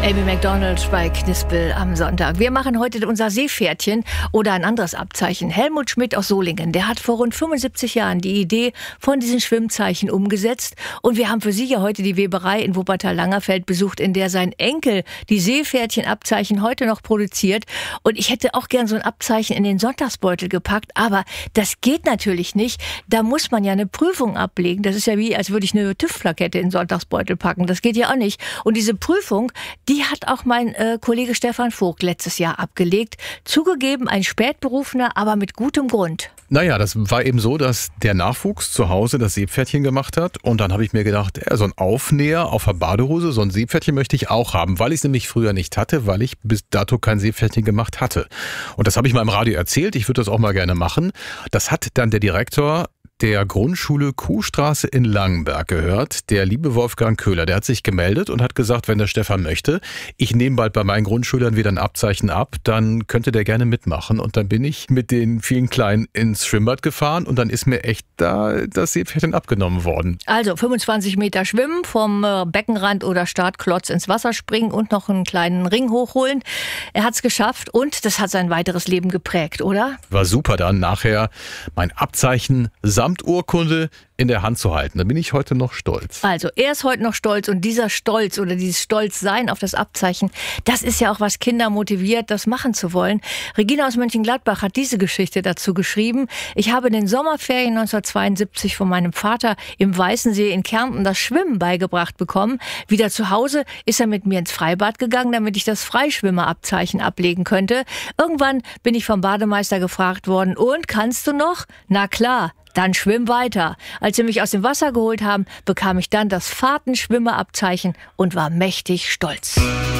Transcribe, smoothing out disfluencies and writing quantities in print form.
Amy Macdonald bei Knispel am Sonntag. Wir machen heute unser Seepferdchen oder ein anderes Abzeichen. Helmut Schmidt aus Solingen, der hat vor rund 75 Jahren die Idee von diesen Schwimmzeichen umgesetzt. Und wir haben für Sie ja heute die Weberei in Wuppertal-Langerfeld besucht, in der sein Enkel die Seepferdchen-Abzeichen heute noch produziert. Und ich hätte auch gern so ein Abzeichen in den Sonntagsbeutel gepackt, aber das geht natürlich nicht. Da muss man ja eine Prüfung ablegen. Das ist ja wie, als würde ich eine TÜV-Plakette in den Sonntagsbeutel packen. Das geht ja auch nicht. Und diese Prüfung, die hat auch mein Kollege Stefan Vogt letztes Jahr abgelegt. Zugegeben, ein Spätberufener, aber mit gutem Grund. Naja, das war eben so, dass der Nachwuchs zu Hause das Seepferdchen gemacht hat. Und dann habe ich mir gedacht, so ein Aufnäher auf der Badehose, so ein Seepferdchen möchte ich auch haben, weil ich es nämlich früher nicht hatte, weil ich bis dato kein Seepferdchen gemacht hatte. Und das habe ich mal im Radio erzählt, ich würde das auch mal gerne machen. Das hat dann der Direktor der Grundschule Kuhstraße in Langenberg gehört, der liebe Wolfgang Köhler. Der hat sich gemeldet und hat gesagt, wenn der Stefan möchte, ich nehme bald bei meinen Grundschülern wieder ein Abzeichen ab, dann könnte der gerne mitmachen. Und dann bin ich mit den vielen Kleinen ins Schwimmbad gefahren und dann ist mir echt da das Seepferdchen abgenommen worden. Also 25 Meter schwimmen, vom Beckenrand oder Startklotz ins Wasser springen und noch einen kleinen Ring hochholen. Er hat es geschafft und das hat sein weiteres Leben geprägt, oder? War super dann nachher mein Abzeichen samt Urkunde in der Hand zu halten. Da bin ich heute noch stolz. Also er ist heute noch stolz und dieser Stolz oder dieses Stolzsein auf das Abzeichen, das ist ja auch, was Kinder motiviert, das machen zu wollen. Regina aus Mönchengladbach hat diese Geschichte dazu geschrieben. Ich habe in den Sommerferien 1972 von meinem Vater im Weißensee in Kärnten das Schwimmen beigebracht bekommen. Wieder zu Hause ist er mit mir ins Freibad gegangen, damit ich das Freischwimmerabzeichen ablegen könnte. Irgendwann bin ich vom Bademeister gefragt worden, und kannst du noch? Na klar. Dann schwimm weiter. Als sie mich aus dem Wasser geholt haben, bekam ich dann das Fahrtenschwimmerabzeichen und war mächtig stolz.